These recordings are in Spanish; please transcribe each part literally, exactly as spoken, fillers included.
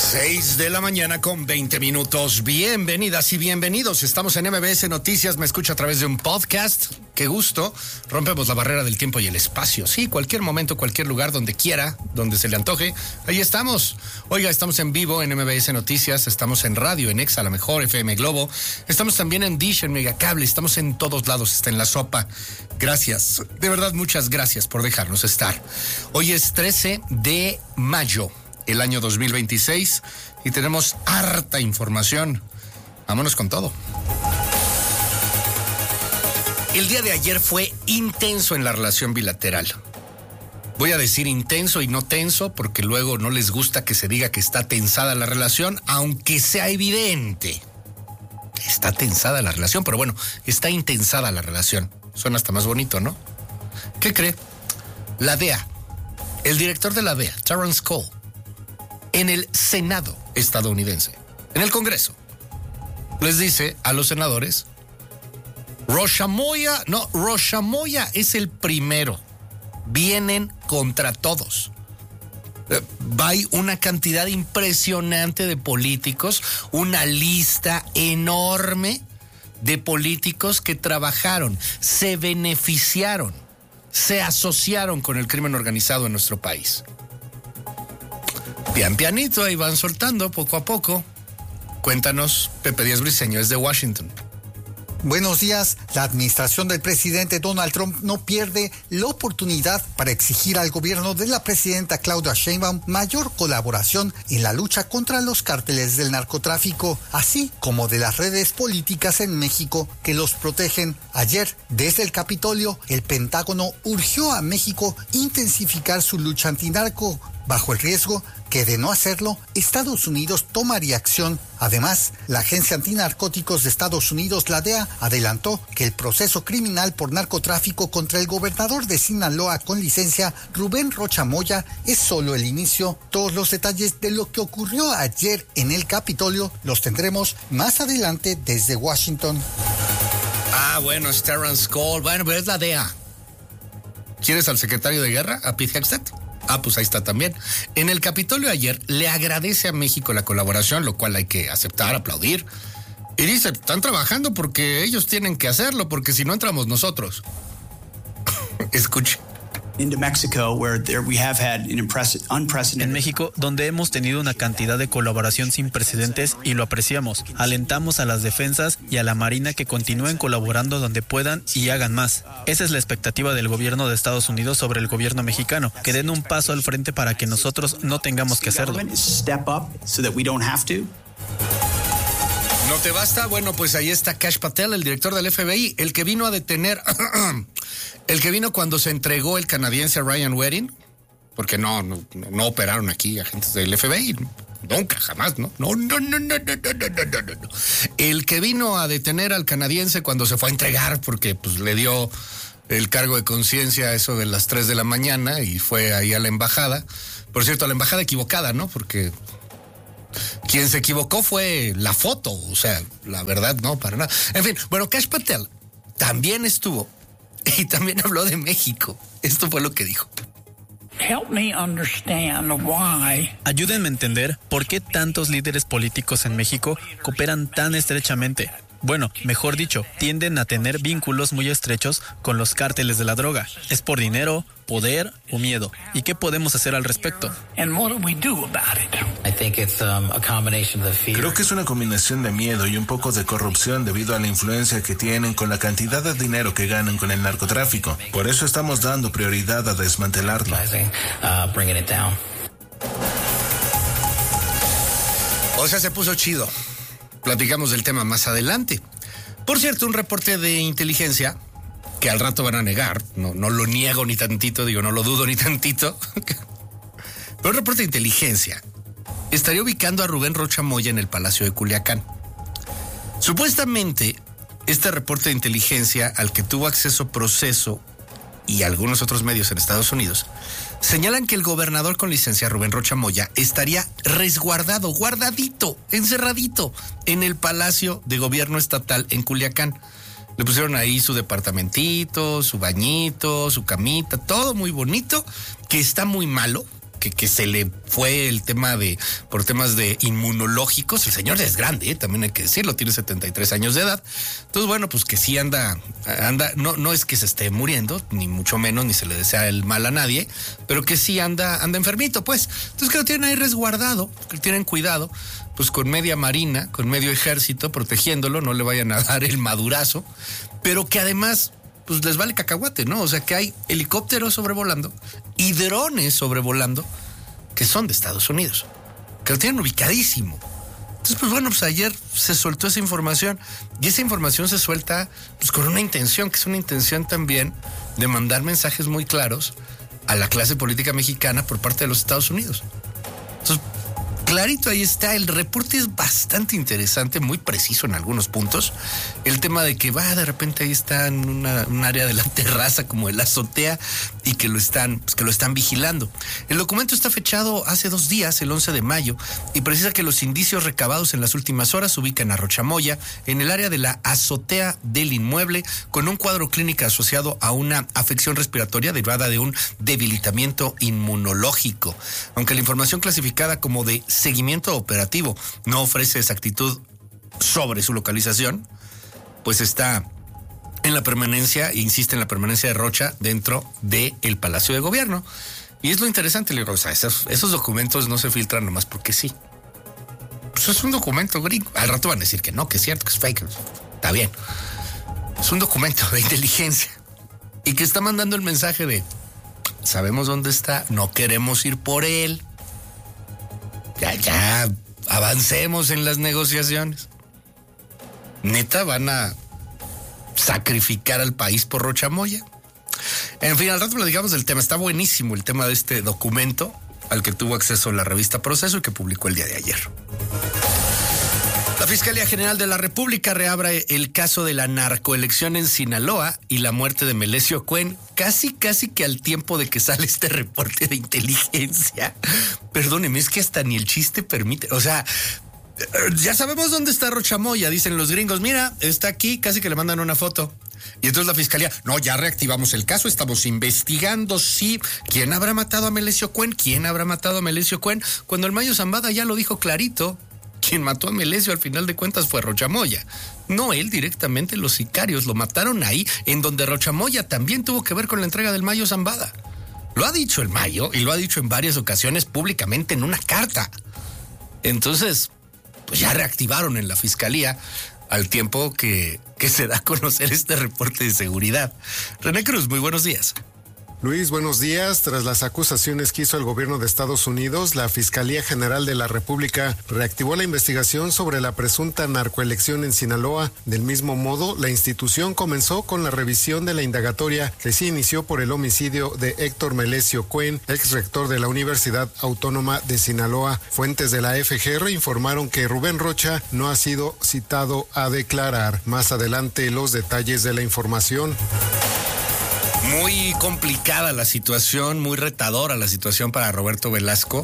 seis de la mañana con veinte minutos. Bienvenidas y bienvenidos. Estamos en M B S Noticias. Me escucha a través de un podcast. Qué gusto. Rompemos la barrera del tiempo y el espacio. Sí, cualquier momento, cualquier lugar, donde quiera, donde se le antoje. Ahí estamos. Oiga, estamos en vivo en M B S Noticias. Estamos en radio, en Exa, la mejor, F M Globo. Estamos también en Dish, en Megacable. Estamos en todos lados. Está en la sopa. Gracias. De verdad, muchas gracias por dejarnos estar. Hoy es trece de mayo. El año dos mil veintiséis y tenemos harta información. Vámonos con todo. El día de ayer fue intenso en la relación bilateral. Voy a decir intenso y no tenso porque luego no les gusta que se diga que está tensada la relación, aunque sea evidente. Está tensada la relación, pero bueno, está intensada la relación. Suena hasta más bonito, ¿no? ¿Qué cree? La D E A, el director de la D E A, Terrence Cole, en el Senado estadounidense, en el Congreso, les dice a los senadores, Rocha Moya, no, Rocha Moya es el primero, vienen contra todos. Eh, hay una cantidad impresionante de políticos, una lista enorme de políticos que trabajaron, se beneficiaron, se asociaron con el crimen organizado en nuestro país. Pian pianito, ahí van soltando poco a poco. Cuéntanos, Pepe Díaz Briceño, es de Washington. Buenos días. La administración del presidente Donald Trump no pierde la oportunidad para exigir al gobierno de la presidenta Claudia Sheinbaum mayor colaboración en la lucha contra los cárteles del narcotráfico, así como de las redes políticas en México que los protegen. Ayer, desde el Capitolio, el Pentágono urgió a México intensificar su lucha antinarco, bajo el riesgo que de no hacerlo, Estados Unidos tomaría acción. Además, la Agencia Antinarcóticos de Estados Unidos, la D E A, adelantó que el proceso criminal por narcotráfico contra el gobernador de Sinaloa con licencia, Rubén Rocha Moya, es solo el inicio. Todos los detalles de lo que ocurrió ayer en el Capitolio los tendremos más adelante desde Washington. Ah, bueno, es Terrence Cole. Bueno, pero es la D E A. ¿Quieres al secretario de Guerra, a Pete Hegseth? Ah, pues ahí está también. En el Capitolio ayer le agradece a México la colaboración, lo cual hay que aceptar, aplaudir. Y dice, están trabajando porque ellos tienen que hacerlo, porque si no entramos nosotros. Escuche. En México, donde hemos tenido una cantidad de colaboración sin precedentes y lo apreciamos, alentamos a las defensas y a la Marina que continúen colaborando donde puedan y hagan más. Esa es la expectativa del gobierno de Estados Unidos sobre el gobierno mexicano, que den un paso al frente para que nosotros no tengamos que hacerlo. ¿No te basta? Bueno, pues ahí está Kash Patel, el director del F B I, el que vino a detener, el que vino cuando se entregó el canadiense Ryan Wedding, porque no, no, no operaron aquí agentes del F B I, nunca, jamás, ¿no? No, no, no, no, no, no, no, no, no, no. El que vino a detener al canadiense cuando se fue a entregar, porque pues le dio el cargo de conciencia a eso de las tres de la mañana y fue ahí a la embajada. Por cierto, a la embajada equivocada, ¿no? Porque quien se equivocó fue la foto, o sea, la verdad no, para nada. En fin, bueno, Kash Patel también estuvo y también habló de México. Esto fue lo que dijo. Help me understand why. Ayúdenme a entender por qué tantos líderes políticos en México cooperan tan estrechamente. Bueno, mejor dicho, tienden a tener vínculos muy estrechos con los cárteles de la droga. ¿Es por dinero, poder o miedo? ¿Y qué podemos hacer al respecto? Creo que es una combinación de miedo y un poco de corrupción debido a la influencia que tienen con la cantidad de dinero que ganan con el narcotráfico. Por eso estamos dando prioridad a desmantelarlo. O sea, se puso chido. Platicamos del tema más adelante. Por cierto, un reporte de inteligencia que al rato van a negar, no, no lo niego ni tantito, digo, no lo dudo ni tantito, pero un reporte de inteligencia estaría ubicando a Rubén Rocha Moya en el Palacio de Culiacán. Supuestamente, este reporte de inteligencia al que tuvo acceso Proceso y algunos otros medios en Estados Unidos señalan que el gobernador con licencia Rubén Rocha Moya estaría resguardado, guardadito, encerradito en el Palacio de Gobierno Estatal en Culiacán. Le pusieron ahí su departamentito, su bañito, su camita, todo muy bonito, que está muy malo, que, que se le fue el tema de, por temas de inmunológicos. El señor es grande, ¿eh? También hay que decirlo, tiene setenta y tres años de edad. Entonces, bueno, pues que sí anda, anda, no, no es que se esté muriendo, ni mucho menos, ni se le desea el mal a nadie, pero que sí anda, anda enfermito, pues. Entonces que lo tienen ahí resguardado, que tienen cuidado, pues con media marina, con medio ejército protegiéndolo, no le vayan a dar el madurazo, pero que además pues les vale cacahuate, ¿no? O sea, que hay helicópteros sobrevolando y drones sobrevolando que son de Estados Unidos, que lo tienen ubicadísimo. Entonces, pues bueno, pues ayer se soltó esa información y esa información se suelta pues con una intención, que es una intención también de mandar mensajes muy claros a la clase política mexicana por parte de los Estados Unidos. Entonces, clarito ahí está, el reporte es bastante interesante, muy preciso en algunos puntos. El tema de que va, de repente ahí está en una, un área de la terraza como de la azotea y que lo están, pues que lo están vigilando. El documento está fechado hace dos días, el once de mayo, y precisa que los indicios recabados en las últimas horas ubican a Rochamoya en el área de la azotea del inmueble con un cuadro clínico asociado a una afección respiratoria derivada de un debilitamiento inmunológico. Aunque la información clasificada como de seguimiento operativo no ofrece exactitud sobre su localización, pues está en la permanencia, insiste en la permanencia de Rocha dentro del Palacio de Gobierno. Y es lo interesante, le digo, o sea, esos, esos documentos no se filtran nomás porque sí. Pues es un documento gringo. Al rato van a decir que no, que es cierto, que es fake. Está bien. Es un documento de inteligencia y que está mandando el mensaje de sabemos dónde está, no queremos ir por él. Ya, ya, avancemos en las negociaciones. ¿Neta van a sacrificar al país por Rochamoya? En fin, al rato platicamos del tema. Está buenísimo el tema de este documento al que tuvo acceso la revista Proceso y que publicó el día de ayer. La Fiscalía General de la República reabre el caso de la narcoelección en Sinaloa y la muerte de Melesio Cuen, casi, casi que al tiempo de que sale este reporte de inteligencia. Perdóneme, es que hasta ni el chiste permite, o sea, ya sabemos dónde está Rochamoya, dicen los gringos, mira, está aquí, casi que le mandan una foto. Y entonces la Fiscalía, no, ya reactivamos el caso, estamos investigando, sí, ¿quién habrá matado a Melesio Cuen? ¿Quién habrá matado a Melesio Cuen? Cuando el Mayo Zambada ya lo dijo clarito. Quien mató a Melesio al final de cuentas fue Rochamoya. No él directamente, los sicarios lo mataron ahí, en donde Rochamoya también tuvo que ver con la entrega del Mayo Zambada. Lo ha dicho el Mayo y lo ha dicho en varias ocasiones públicamente en una carta. Entonces, pues ya reactivaron en la Fiscalía al tiempo que, que se da a conocer este reporte de seguridad. René Cruz, muy buenos días. Luis, buenos días. Tras las acusaciones que hizo el gobierno de Estados Unidos, la Fiscalía General de la República reactivó la investigación sobre la presunta narcoelección en Sinaloa. Del mismo modo, la institución comenzó con la revisión de la indagatoria que se inició por el homicidio de Héctor Melesio Cuen, ex rector de la Universidad Autónoma de Sinaloa. Fuentes de la F G R informaron que Rubén Rocha no ha sido citado a declarar. Más adelante, los detalles de la información. Muy complicada la situación, muy retadora la situación para Roberto Velasco.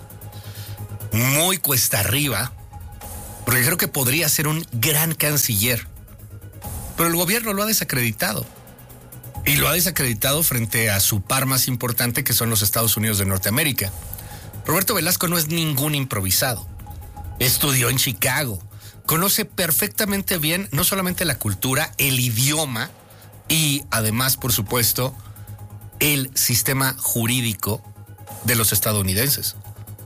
Muy cuesta arriba, porque creo que podría ser un gran canciller. Pero el gobierno lo ha desacreditado. Y lo ha desacreditado frente a su par más importante, que son los Estados Unidos de Norteamérica. Roberto Velasco no es ningún improvisado. Estudió en Chicago. Conoce perfectamente bien no solamente la cultura, el idioma, y además, por supuesto, el sistema jurídico de los estadounidenses.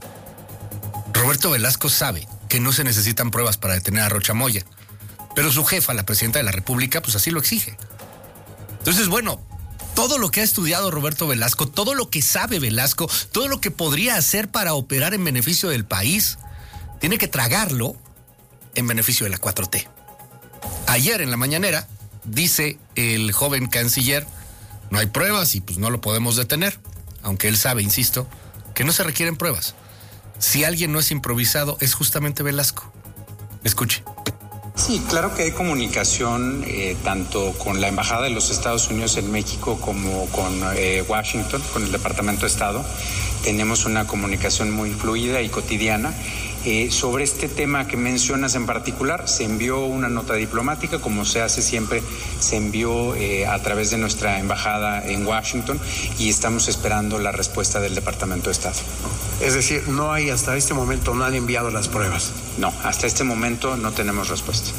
Roberto Velasco sabe que no se necesitan pruebas para detener a Rochamoya, pero su jefa, la presidenta de la República, pues así lo exige. Entonces, bueno, todo lo que ha estudiado Roberto Velasco, todo lo que sabe Velasco, todo lo que podría hacer para operar en beneficio del país, tiene que tragarlo en beneficio de la cuatro T. Ayer en la mañanera, dice el joven canciller, no hay pruebas y pues no lo podemos detener, aunque él sabe, insisto, que no se requieren pruebas. Si alguien no es improvisado, es justamente Velasco. Escuche. Sí, claro que hay comunicación eh, tanto con la Embajada de los Estados Unidos en México como con eh, Washington, con el Departamento de Estado. Tenemos una comunicación muy fluida y cotidiana. Eh, sobre este tema que mencionas en particular, se envió una nota diplomática, como se hace siempre, se envió eh, a través de nuestra embajada en Washington y estamos esperando la respuesta del Departamento de Estado. Es decir, no hay hasta este momento, no han enviado las pruebas. No, hasta este momento no tenemos respuesta.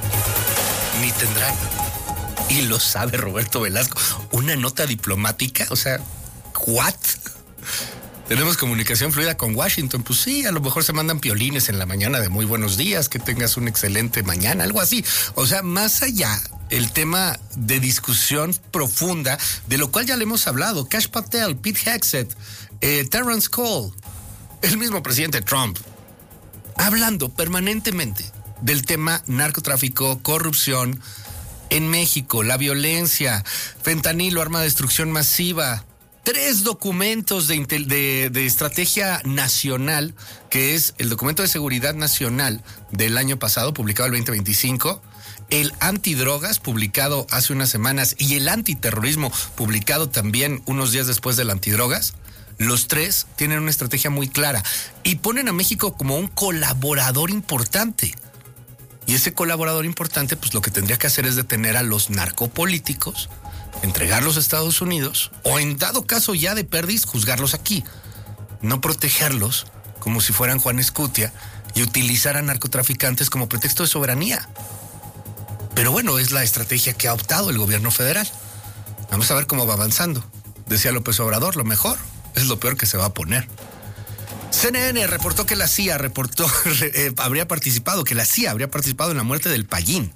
Ni tendrán. Y lo sabe Roberto Velasco. Una nota diplomática, o sea, ¿what? Tenemos comunicación fluida con Washington. Pues sí, a lo mejor se mandan piolines en la mañana de muy buenos días, que tengas una excelente mañana, algo así. O sea, más allá, el tema de discusión profunda, de lo cual ya le hemos hablado. Kash Patel, Pete Hegseth, eh, Terrence Cole, el mismo presidente Trump, hablando permanentemente del tema narcotráfico, corrupción en México, la violencia, fentanilo, arma de destrucción masiva. Tres documentos de, de, de estrategia nacional, que es el documento de seguridad nacional del año pasado, publicado el veinte veinticinco, el antidrogas, publicado hace unas semanas, y el antiterrorismo, publicado también unos días después del antidrogas. Los tres tienen una estrategia muy clara y ponen a México como un colaborador importante. Y ese colaborador importante, pues lo que tendría que hacer es detener a los narcopolíticos, entregarlos a Estados Unidos o en dado caso ya de perdiz, juzgarlos aquí. No protegerlos como si fueran Juan Escutia y utilizar a narcotraficantes como pretexto de soberanía. Pero bueno, es la estrategia que ha optado el gobierno federal. Vamos a ver cómo va avanzando. Decía López Obrador, lo mejor es lo peor que se va a poner. C N N reportó que la C I A reportó, eh, habría participado, que la C I A habría participado en la muerte del Payín.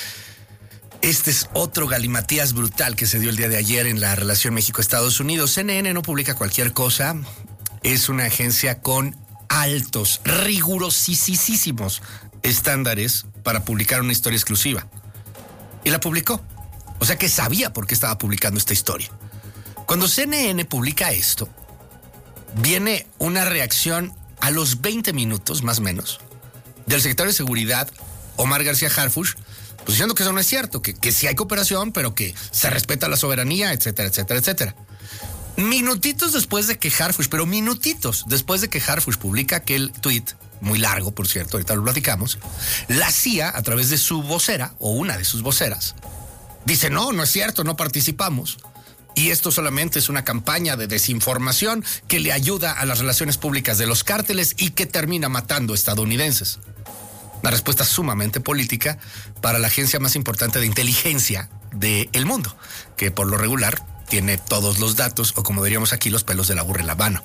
Este es otro galimatías brutal que se dio el día de ayer en la relación México-Estados Unidos. C N N no publica cualquier cosa. Es una agencia con altos, rigurosísimos estándares para publicar una historia exclusiva. Y la publicó. O sea que sabía por qué estaba publicando esta historia. Cuando C N N publica esto, viene una reacción a los veinte minutos, más o menos, del secretario de Seguridad, Omar García Harfuch, pues diciendo que eso no es cierto, que, que sí hay cooperación, pero que se respeta la soberanía, etcétera, etcétera, etcétera. Minutitos después de que Harfuch, pero minutitos después de que Harfuch publica aquel tuit, muy largo, por cierto, ahorita lo platicamos, la C I A, a través de su vocera, o una de sus voceras, dice, no, no es cierto, no participamos. Y esto solamente es una campaña de desinformación que le ayuda a las relaciones públicas de los cárteles y que termina matando estadounidenses. Una respuesta sumamente política para la agencia más importante de inteligencia del mundo, que por lo regular tiene todos los datos, o como diríamos aquí, los pelos de la burra en la mano.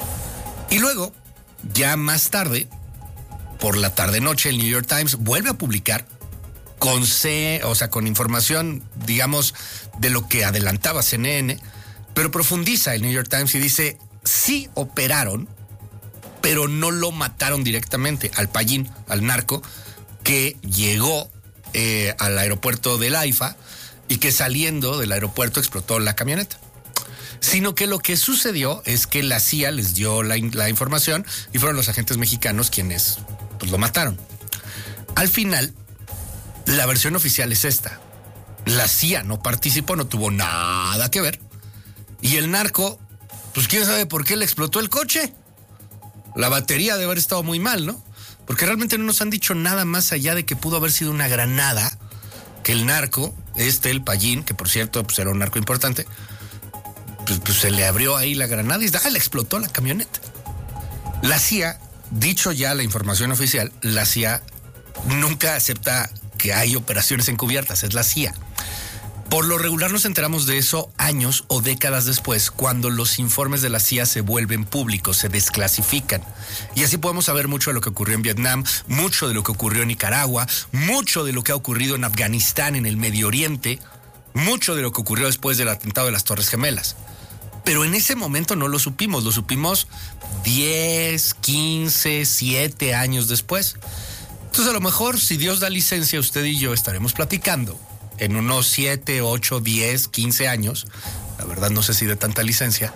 Y luego, ya más tarde, por la tarde-noche, el New York Times vuelve a publicar con C, o sea, con información, digamos, de lo que adelantaba C N N, pero profundiza el New York Times y dice, sí operaron, pero no lo mataron directamente al Payín, al narco, que llegó eh, al aeropuerto del AIFA y que saliendo del aeropuerto explotó la camioneta. Sino que lo que sucedió es que la C I A les dio la, la información y fueron los agentes mexicanos quienes pues, lo mataron. Al final, la versión oficial es esta. La C I A no participó, no tuvo nada que ver. Y el narco, pues quién sabe por qué le explotó el coche. La batería debe haber estado muy mal, ¿no? Porque realmente no nos han dicho nada más allá de que pudo haber sido una granada, que el narco, este, el Payín, que por cierto pues era un narco importante, pues, pues se le abrió ahí la granada y ah, le explotó la camioneta. La C I A, dicho ya la información oficial, la C I A nunca acepta que hay operaciones encubiertas, es la C I A. Por lo regular nos enteramos de eso años o décadas después, cuando los informes de la C I A se vuelven públicos, se desclasifican. Y así podemos saber mucho de lo que ocurrió en Vietnam, mucho de lo que ocurrió en Nicaragua, mucho de lo que ha ocurrido en Afganistán, en el Medio Oriente, mucho de lo que ocurrió después del atentado de las Torres Gemelas. Pero en ese momento no lo supimos, lo supimos diez, quince, siete años después. Entonces a lo mejor, si Dios da licencia, usted y yo estaremos platicando en unos siete, ocho, diez, quince años, la verdad no sé si de tanta licencia,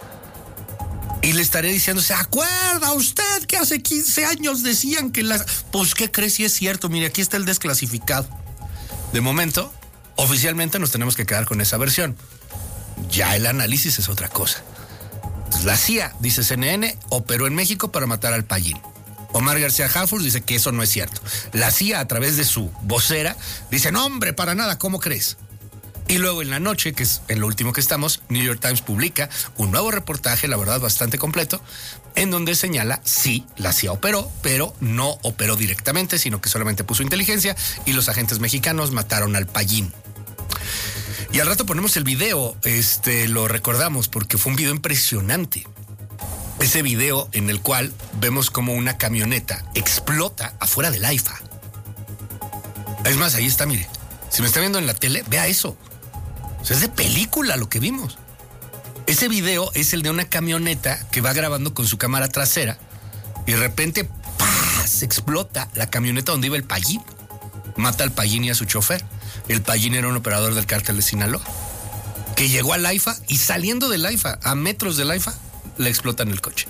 y le estaré diciendo, ¿se acuerda usted que hace quince años decían que las... Pues, ¿qué cree? Si es cierto, mire, aquí está el desclasificado. De momento, oficialmente nos tenemos que quedar con esa versión. Ya el análisis es otra cosa. La C I A, dice C N N, operó en México para matar al Payín. Omar García Harfuch dice que eso no es cierto. La C I A, a través de su vocera, dice, no hombre, para nada, ¿cómo crees? Y luego en la noche, que es en lo último que estamos, New York Times publica un nuevo reportaje, la verdad bastante completo, en donde señala, sí, la C I A operó, pero no operó directamente, sino que solamente puso inteligencia y los agentes mexicanos mataron al Payín. Y al rato ponemos el video, este, lo recordamos porque fue un video impresionante. Ese video en el cual vemos como una camioneta explota afuera del AIFA. Es más, ahí está, mire. Si me está viendo en la tele, vea eso. O sea, es de película lo que vimos. Ese video es el de una camioneta que va grabando con su cámara trasera y de repente ¡pah!, se explota la camioneta donde iba el Payín. Mata al Payín y a su chofer. El Payín era un operador del cártel de Sinaloa que llegó al AIFA y saliendo del AIFA, a metros del AIFA, le explotan el coche.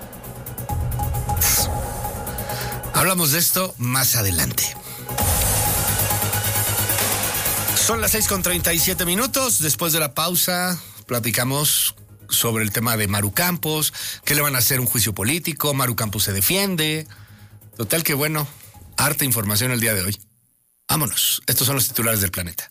Hablamos de esto más adelante. Son las seis con treinta y siete minutos. Después de la pausa, platicamos sobre el tema de Maru Campos, que le van a hacer un juicio político. Maru Campos se defiende. Total que bueno, harta información el día de hoy. Vámonos. Estos son los titulares del planeta.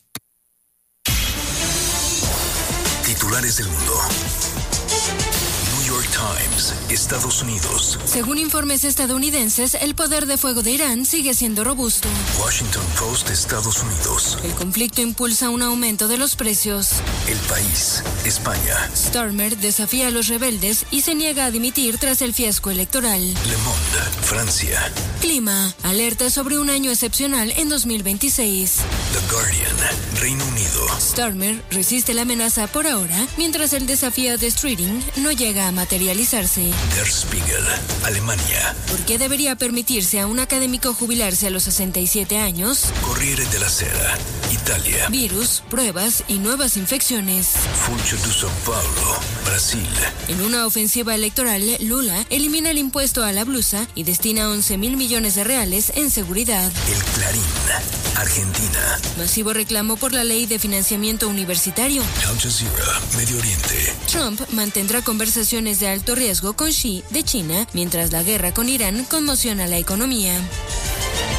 Titulares del mundo. New York Times, Estados Unidos. Según informes estadounidenses, el poder de fuego de Irán sigue siendo robusto. Washington Post, Estados Unidos. El conflicto impulsa un aumento de los precios. El País, España. Starmer desafía a los rebeldes y se niega a dimitir tras el fiasco electoral. Le Monde, Francia. Clima, alerta sobre un año excepcional en dos mil veintiséis. The Guardian, Reino Unido. Starmer resiste la amenaza por ahora, mientras el desafío de Streeting no llega a materializarse. Der Spiegel, Alemania. ¿Por qué debería permitirse a un académico jubilarse a los sesenta y siete años? Corriere della Sera, Italia. Virus, pruebas y nuevas infecciones. Funcho de São Paulo, Brasil. En una ofensiva electoral, Lula elimina el impuesto a la blusa y destina once mil millones de reales en seguridad. El Clarín, Argentina. Masivo reclamo por la ley de financiamiento universitario. Al Jazeera, Medio Oriente. Trump mantendrá conversaciones de alto riesgo con Xi de China, mientras la guerra con Irán conmociona la economía.